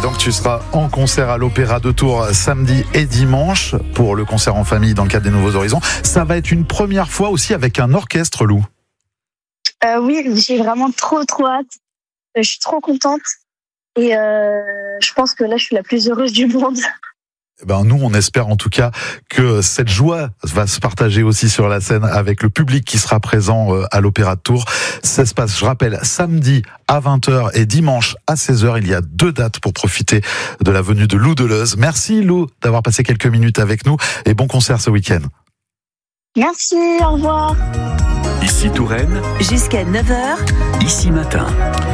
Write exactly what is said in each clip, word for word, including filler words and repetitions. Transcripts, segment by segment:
donc tu seras en concert à l'Opéra de Tours samedi et dimanche pour le concert en famille dans le cadre des Nouveaux Horizons. Ça va être une première fois aussi avec un orchestre, Lou. Euh, oui, j'ai vraiment trop trop hâte. Je suis trop contente et euh, je pense que là je suis la plus heureuse du monde. Ben nous, on espère en tout cas que cette joie va se partager aussi sur la scène avec le public qui sera présent à l'Opéra de Tours. Ça se passe, je rappelle, samedi à vingt heures et dimanche à seize heures. Il y a deux dates pour profiter de la venue de Lou Deleuze. Merci Lou d'avoir passé quelques minutes avec nous et bon concert ce week-end. Merci, au revoir. Ici Touraine, jusqu'à neuf heures, ici matin.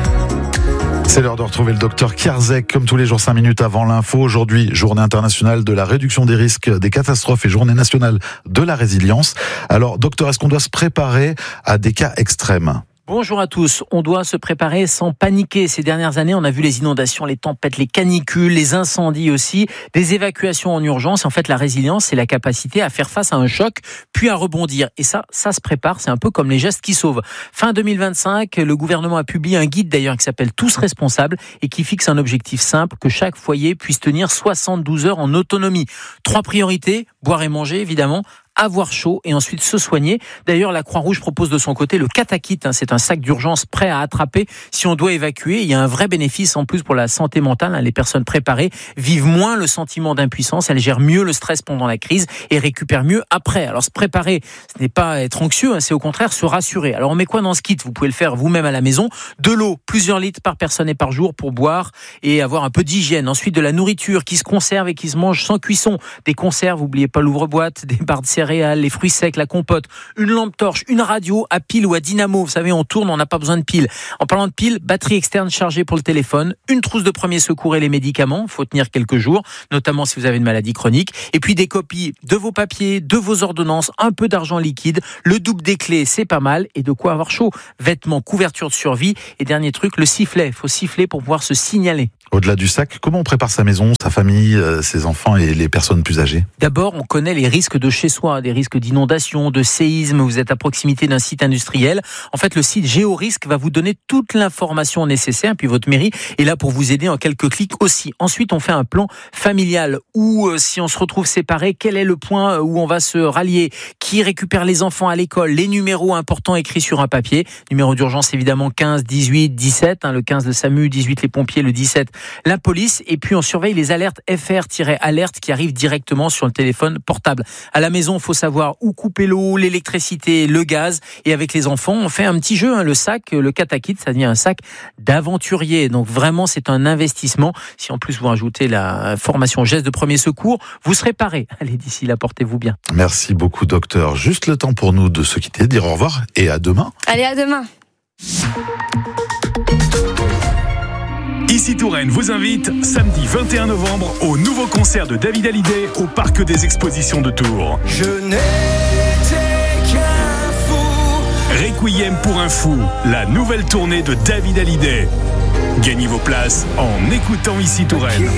C'est l'heure de retrouver le docteur Kierzek, comme tous les jours, cinq minutes avant l'info. Aujourd'hui, journée internationale de la réduction des risques des catastrophes et journée nationale de la résilience. Alors, docteur, est-ce qu'on doit se préparer à des cas extrêmes ? Bonjour à tous. On doit se préparer sans paniquer. Ces dernières années, on a vu les inondations, les tempêtes, les canicules, les incendies aussi, des évacuations en urgence. En fait, la résilience, c'est la capacité à faire face à un choc, puis à rebondir. Et ça, ça se prépare. C'est un peu comme les gestes qui sauvent. Fin deux mille vingt-cinq, le gouvernement a publié un guide d'ailleurs qui s'appelle Tous responsables et qui fixe un objectif simple, que chaque foyer puisse tenir soixante-douze heures en autonomie. Trois priorités, boire et manger évidemment, avoir chaud et ensuite se soigner. D'ailleurs, la Croix-Rouge propose de son côté le Katakit. Hein, c'est un sac d'urgence prêt à attraper si on doit évacuer. Il y a un vrai bénéfice en plus pour la santé mentale. Hein, les personnes préparées vivent moins le sentiment d'impuissance. Elles gèrent mieux le stress pendant la crise et récupèrent mieux après. Alors, se préparer, ce n'est pas être anxieux, hein, c'est au contraire se rassurer. Alors, on met quoi dans ce kit ? Vous pouvez le faire vous-même à la maison. De l'eau, plusieurs litres par personne et par jour pour boire et avoir un peu d'hygiène. Ensuite, de la nourriture qui se conserve et qui se mange sans cuisson. Des conserves, n'oubliez pas l'ouvre-boîte, des barres de céréales, les fruits secs, la compote, une lampe torche, une radio à pile ou à dynamo. Vous savez, on tourne, on n'a pas besoin de pile. En parlant de pile, batterie externe chargée pour le téléphone, une trousse de premier secours et les médicaments. Il faut tenir quelques jours, notamment si vous avez une maladie chronique. Et puis des copies de vos papiers, de vos ordonnances, un peu d'argent liquide, le double des clés, c'est pas mal. Et de quoi avoir chaud. Vêtements, couverture de survie. Et dernier truc, le sifflet. Il faut siffler pour pouvoir se signaler. Au-delà du sac, comment on prépare sa maison, sa famille, ses enfants et les personnes plus âgées ? D'abord, on connaît les risques de chez soi, des risques d'inondation, de séisme, vous êtes à proximité d'un site industriel. En fait, le site GéoRisque va vous donner toute l'information nécessaire, puis votre mairie est là pour vous aider en quelques clics aussi. Ensuite, on fait un plan familial où, euh, si on se retrouve séparés, quel est le point où on va se rallier ? Qui récupère les enfants à l'école ? Les numéros importants écrits sur un papier. Numéro d'urgence, évidemment, quinze, dix-huit, dix-sept. Hein, le quinze, le SAMU, dix-huit, les pompiers, le dix-sept, la police. Et puis, on surveille les alertes F R-alerte qui arrivent directement sur le téléphone portable. À la maison, il faut savoir où couper l'eau, l'électricité, le gaz. Et avec les enfants, on fait un petit jeu. Hein, le sac, le Katakit, ça devient un sac d'aventurier. Donc, vraiment, c'est un investissement. Si en plus, vous rajoutez la formation geste de premier secours, vous serez paré. Allez, d'ici là, portez-vous bien. Merci beaucoup, docteur. Juste le temps pour nous de se quitter, de dire au revoir et à demain. Allez, à demain. Ici Touraine vous invite samedi vingt et un novembre au nouveau concert de David Hallyday au Parc des Expositions de Tours. Je n'étais qu'un fou. Requiem pour un fou, la nouvelle tournée de David Hallyday. Gagnez vos places en écoutant Ici Touraine.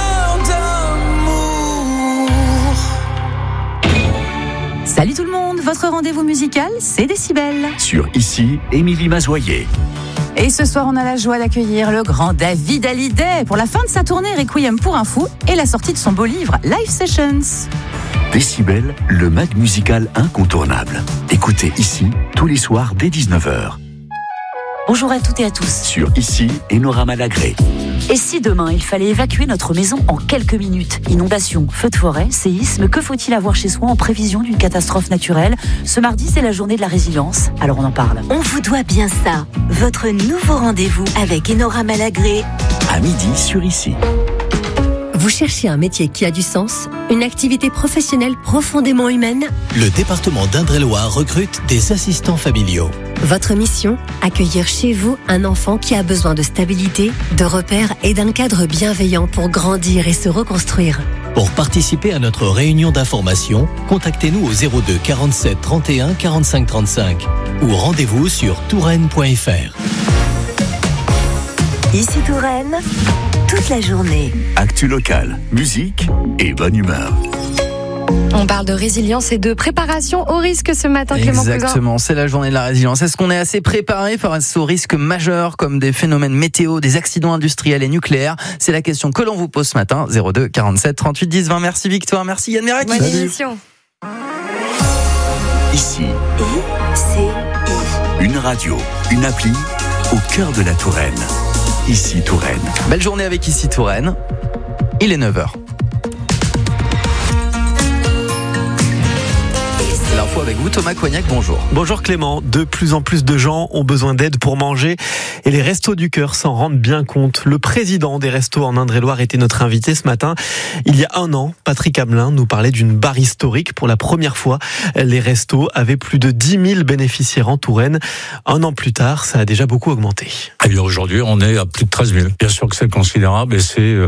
Salut tout le monde, votre rendez-vous musical, c'est Décibel. Sur Ici, Émilie Mazoyer. Et ce soir, on a la joie d'accueillir le grand David Hallyday pour la fin de sa tournée Requiem pour un fou et la sortie de son beau livre Live Sessions. Décibel, le mag musical incontournable. Écoutez Ici tous les soirs dès dix-neuf heures. Bonjour à toutes et à tous. Sur Ici, Enora Malagré. Et si demain, il fallait évacuer notre maison en quelques minutes ? Inondation, feu de forêt, séisme, que faut-il avoir chez soi en prévision d'une catastrophe naturelle ? Ce mardi, c'est la journée de la résilience, alors on en parle. On vous doit bien ça. Votre nouveau rendez-vous avec Enora Malagré. À midi sur Ici. Vous cherchez un métier qui a du sens, une activité professionnelle profondément humaine ? Le département d'Indre-et-Loire recrute des assistants familiaux. Votre mission ? Accueillir chez vous un enfant qui a besoin de stabilité, de repères et d'un cadre bienveillant pour grandir et se reconstruire. Pour participer à notre réunion d'information, contactez-nous au zéro deux quarante-sept trente et un quarante-cinq trente-cinq ou rendez-vous sur touraine point f r. Ici Touraine, toute la journée. Actu local, musique et bonne humeur. On parle de résilience et de préparation au risque ce matin, Clément Cousin. Exactement, c'est la journée de la résilience. Est-ce qu'on est assez préparé face aux risques majeurs comme des phénomènes météo, des accidents industriels et nucléaires? C'est la question que l'on vous pose ce matin. zéro deux quarante-sept trente-huit dix vingt. Merci Victoire, merci Yann Méraki. Bonne émission. Ici, I C I. une radio, une appli au cœur de la Touraine. Ici Touraine. Belle journée avec Ici Touraine. Il est neuf heures. L'info avec vous, Thomas Coignac, bonjour. Bonjour Clément, de plus en plus de gens ont besoin d'aide pour manger et les Restos du Cœur s'en rendent bien compte. Le président des Restos en Indre-et-Loire était notre invité ce matin. Il y a un an, Patrick Hamelin nous parlait d'une barre historique. Pour la première fois, les Restos avaient plus de dix mille bénéficiaires en Touraine. Un an plus tard, ça a déjà beaucoup augmenté. Eh bien aujourd'hui, on est à plus de treize mille. Bien sûr que c'est considérable et c'est euh,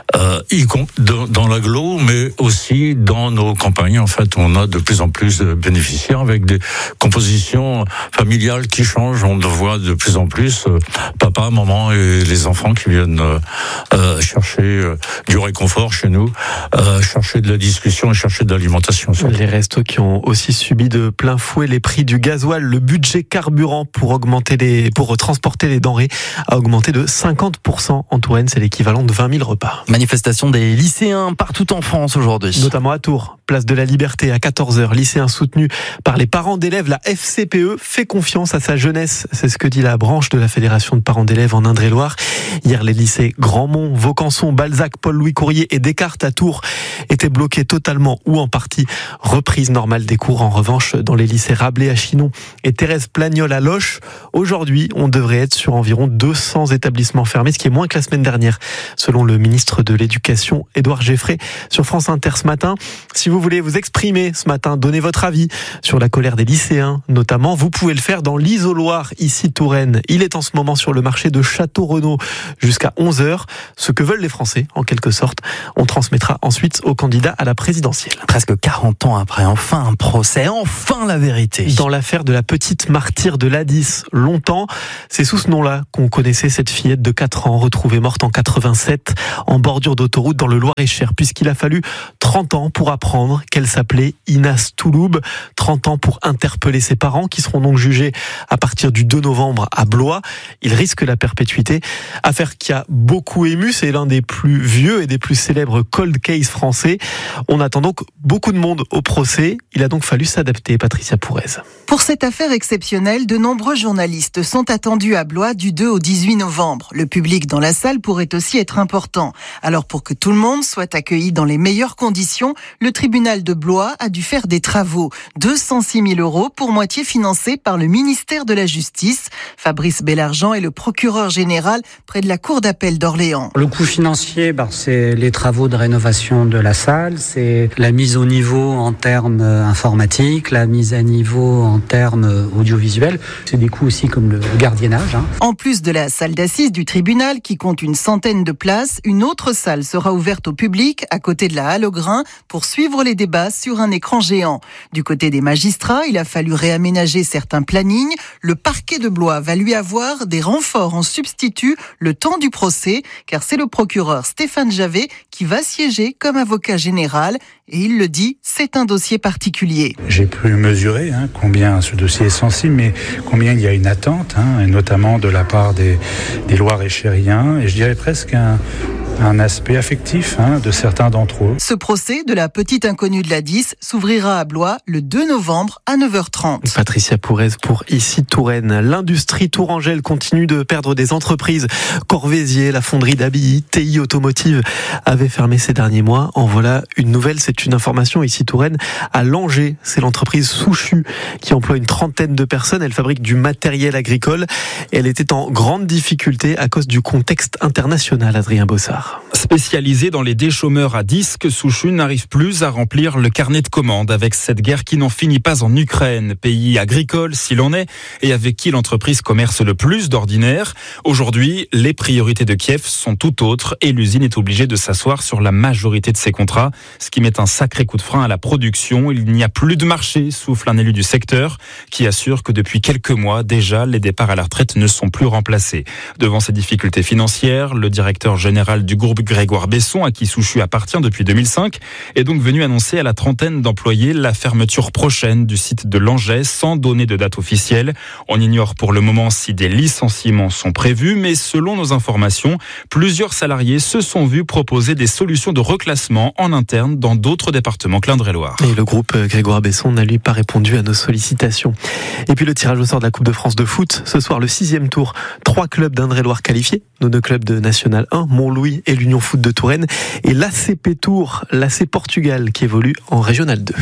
y compris dans, dans l'agglo, mais aussi dans nos campagnes. En fait, on a de plus en plus de bénéficiaires avec des compositions familiales qui changent. On voit de plus en plus euh, papa, maman et les enfants qui viennent euh, chercher euh, du réconfort chez nous, euh, chercher de la discussion et chercher de l'alimentation. Les restos qui ont aussi subi de plein fouet les prix du gasoil, le budget carburant pour augmenter les, pour transporter les denrées a augmenté de cinquante pour cent en Touraine. C'est l'équivalent de vingt mille repas. Manifestation des lycéens partout en France aujourd'hui. Notamment à Tours, place de la Liberté à quatorze heures. Lycéens soutenus par les parents d'élèves, la F C P E fait confiance à sa jeunesse. C'est ce que dit la branche de la Fédération de parents d'élèves en Indre-et-Loire. Hier, les lycées Grandmont, Vaucanson, Balzac, Paul-Louis Courrier et Descartes à Tours étaient bloqués totalement ou en partie. Reprise normale des cours en revanche dans les lycées Rabelais à Chinon et Thérèse Plagnol à Loches. Aujourd'hui, on devrait être sur environ deux cents établissements fermés, ce qui est moins que la semaine dernière, selon le ministre de l'Éducation, Édouard Geffray, sur France Inter ce matin. Si vous voulez vous exprimer ce matin, donner votre avis sur la colère des lycéens, notamment, vous pouvez le faire dans l'Isoloir, ici Touraine. Il est en ce moment sur le marché de Château-Renaud jusqu'à onze heures. Ce que veulent les Français, en quelque sorte. On transmettra ensuite aux candidats à la présidentielle. Presque quarante ans après, enfin un procès, enfin la vérité. Dans l'affaire de la petite martyre de l'A dix, longtemps, c'est sous ce nom-là qu'on connaissait cette fillette de quatre ans, retrouvée morte en quatre-vingt-sept, en bordure d'autoroute dans le Loir-et-Cher, puisqu'il a fallu trente ans pour apprendre qu'elle s'appelait Inas Touloub. trente ans pour interpeller ses parents, qui seront donc jugés à partir du deux novembre à Blois. Il risque la perpétuité. Affaire qui a beaucoup ému, c'est l'un des plus vieux et des plus célèbres cold case français. On attend donc beaucoup de monde au procès. Il a donc fallu s'adapter, Patricia Pourez. Pour cette affaire exceptionnelle, de nombreux journalistes sont attendus à Blois du deux au dix-huit novembre. Le public dans la salle pourrait aussi être important. Alors pour que tout le monde soit accueilli dans les meilleures conditions, le tribunal de Blois a dû faire des travaux. deux cent six mille euros pour moitié financés par le ministère de la Justice. Fabrice Bellargent est le procureur général près de la cour d'appel d'Orléans. Le coût financier, bah, c'est les travaux de rénovation de la salle, c'est la mise au niveau en termes informatiques, la mise à niveau en termes audiovisuels. C'est des coûts aussi comme le gardiennage. Hein. En plus de la salle d'assises du tribunal qui compte une centaine de places, une autre salle sera ouverte au public à côté de la Halle aux Grains pour suivre les débats sur un écran géant. Du côté des magistrats, il a fallu réaménager certains plannings. Le parquet de Blois va lui avoir des renforts en substitut le temps du procès, car c'est le procureur Stéphane Javet qui va siéger comme avocat général. Et il le dit, c'est un dossier particulier. J'ai pu mesurer hein, combien ce dossier est sensible, mais combien il y a une attente, hein, et notamment de la part des, des Loir-et-Chériens, et je dirais presque un, un aspect affectif hein, de certains d'entre eux. Ce procès de la petite inconnue de l'A dix s'ouvrira à Blois le deux novembre à neuf heures trente. Patricia Pourez pour Ici Touraine. L'industrie tourangelle continue de perdre des entreprises. Corvézier, la fonderie d'Abilly, T I Automotive avait fermé ces derniers mois. En voilà une nouvelle, c'est une information Ici Touraine à Langeais. C'est l'entreprise Souchu qui emploie une trentaine de personnes. Elle fabrique du matériel agricole. Elle était en grande difficulté à cause du contexte international, Adrien Bossard. Spécialisé dans les déchômeurs à disques, Souchu n'arrive plus à remplir le carnet de commandes avec cette guerre qui n'en finit pas en Ukraine, pays agricole s'il en est, et avec qui l'entreprise commerce le plus d'ordinaire. Aujourd'hui, les priorités de Kiev sont tout autres et l'usine est obligée de s'asseoir sur la majorité de ses contrats, ce qui met un sacré coup de frein à la production. Il n'y a plus de marché, souffle un élu du secteur, qui assure que depuis quelques mois déjà, les départs à la retraite ne sont plus remplacés. Devant ces difficultés financières, le directeur général du du groupe Grégoire Besson, à qui Souchu appartient depuis deux mille cinq, est donc venu annoncer à la trentaine d'employés la fermeture prochaine du site de Langeais sans donner de date officielle. On ignore pour le moment si des licenciements sont prévus, mais selon nos informations, plusieurs salariés se sont vus proposer des solutions de reclassement en interne dans d'autres départements que l'Indre-et-Loire. Et le groupe Grégoire Besson n'a lui pas répondu à nos sollicitations. Et puis le tirage au sort de la Coupe de France de foot. Ce soir, le sixième tour. Trois clubs d'Indre-et-Loire qualifiés. Nos deux clubs de National un, Montlouis et l'Union Foot de Touraine. Et l'A C P Tours, l'A C Portugal qui évolue en Régional deux.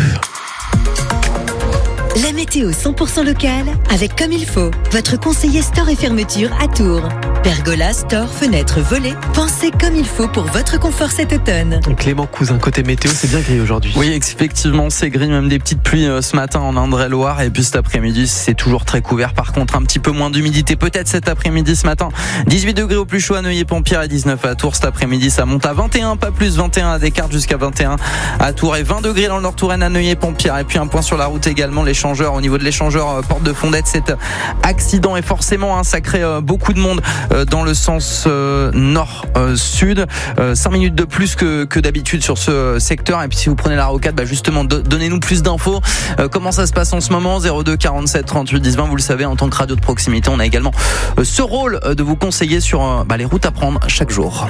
La météo cent pour cent locale avec Comme il faut. Votre conseiller store et fermeture à Tours. Pergola, store, fenêtres, volets. Pensez comme il faut pour votre confort cet automne. Clément Cousin, côté météo, c'est bien gris aujourd'hui. Oui, effectivement, c'est gris, même des petites pluies ce matin en Indre-et-Loire. Et puis cet après-midi, c'est toujours très couvert. Par contre, un petit peu moins d'humidité. Peut-être cet après-midi, ce matin. dix-huit degrés au plus chaud à Neuilly-Pont-Pierre et dix-neuf à Tours. Cet après-midi, ça monte à vingt et un, pas plus, vingt et un à Descartes jusqu'à vingt et un à Tours. Et vingt degrés dans le Nord-Touraine à Neuilly-Pont-Pierre. Et puis un point sur la route également, l'échangeur. Au niveau de l'échangeur Porte de Fondette, cet accident est forcément un sacré beaucoup de monde dans le sens nord-sud. cinq minutes de plus que, que d'habitude sur ce secteur. Et puis si vous prenez la rocade, bah justement, donnez-nous plus d'infos. Comment ça se passe en ce moment? zéro deux quarante-sept trente-huit dix vingt. Vous le savez, en tant que radio de proximité, on a également ce rôle de vous conseiller sur bah, les routes à prendre chaque jour.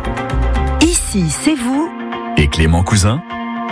Ici, c'est vous. Et Clément Cousin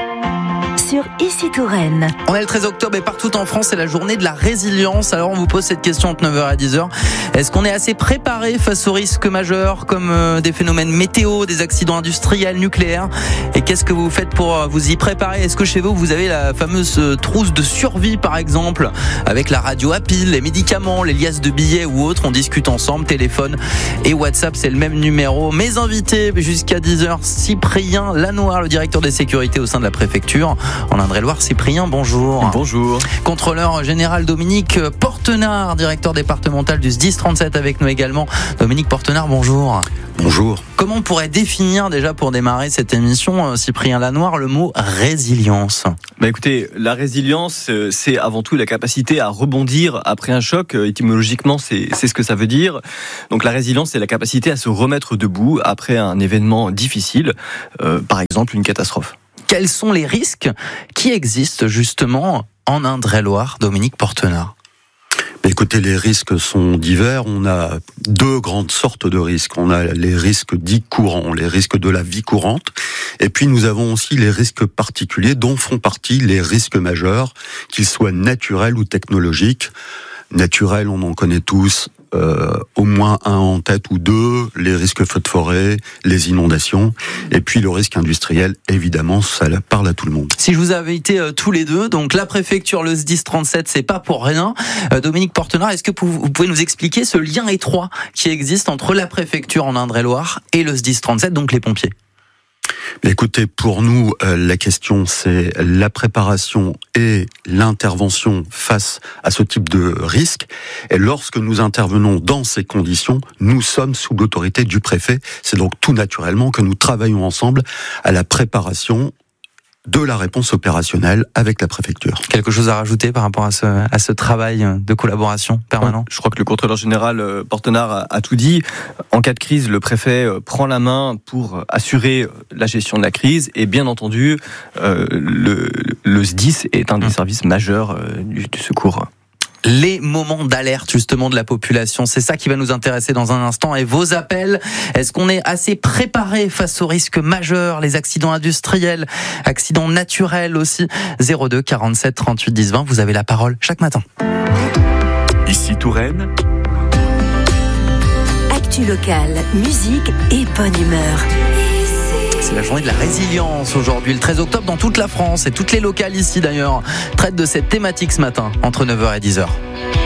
sur Ici Touraine. On est le treize octobre et partout en France, c'est la journée de la résilience. Alors on vous pose cette question entre neuf heures et dix heures. Est-ce qu'on est assez préparé face aux risques majeurs comme euh, des phénomènes météo, des accidents industriels, nucléaires? Et qu'est-ce que vous faites pour euh, vous y préparer? Est-ce que chez vous, vous avez la fameuse euh, trousse de survie par exemple, avec la radio à pile, les médicaments, les liasses de billets ou autres? On discute ensemble, téléphone et WhatsApp, c'est le même numéro. Mes invités jusqu'à dix heures, Cyprien Lanoir, le directeur des sécurités au sein de la préfecture en Indre-et-Loire. Cyprien, bonjour. Bonjour. Contrôleur général Dominique Portenard, directeur départemental du S D I S trente-sept avec nous également. Dominique Portenard, bonjour. Bonjour. Comment on pourrait définir déjà pour démarrer cette émission, Cyprien Lanoir, le mot résilience? Bah écoutez, la résilience, c'est avant tout la capacité à rebondir après un choc. Étymologiquement, c'est, c'est ce que ça veut dire. Donc la résilience, c'est la capacité à se remettre debout après un événement difficile, euh, par exemple une catastrophe. Quels sont les risques qui existent justement en Indre-et-Loire, Dominique Portenard? Écoutez, les risques sont divers. On a deux grandes sortes de risques. On a les risques dits courants, les risques de la vie courante. Et puis nous avons aussi les risques particuliers dont font partie les risques majeurs, qu'ils soient naturels ou technologiques. Naturels, on en connaît tous. Euh, au moins un en tête ou deux, les risques feux de forêt, les inondations, et puis le risque industriel, évidemment, ça parle à tout le monde. Si je vous avais été euh, tous les deux, donc la préfecture, le S D I S trente-sept, c'est pas pour rien. Euh, Dominique Portenard, est-ce que vous pouvez nous expliquer ce lien étroit qui existe entre la préfecture en Indre-et-Loire et le S D I S trente-sept, donc les pompiers? Écoutez, pour nous, euh, la question, c'est la préparation et l'intervention face à ce type de risque. Et lorsque nous intervenons dans ces conditions, nous sommes sous l'autorité du préfet. C'est donc tout naturellement que nous travaillons ensemble à la préparation de la réponse opérationnelle avec la préfecture. Quelque chose à rajouter par rapport à ce, à ce travail de collaboration permanent? Je crois que le contrôleur général Portenard a, a tout dit. En cas de crise, le préfet prend la main pour assurer la gestion de la crise et bien entendu, euh, le, le S D I S est un des services majeurs euh, du, du secours. Les moments d'alerte justement de la population, c'est ça qui va nous intéresser dans un instant. Et vos appels, est-ce qu'on est assez préparé face aux risques majeurs, les accidents industriels, accidents naturels aussi? Zéro deux quarante-sept trente-huit dix vingt, vous avez la parole chaque matin. Ici Touraine. Actu locale, musique et bonne humeur. C'est la journée de la résilience aujourd'hui, le treize octobre, dans toute la France et toutes les locales ici d'ailleurs traitent de cette thématique ce matin entre neuf heures et dix heures.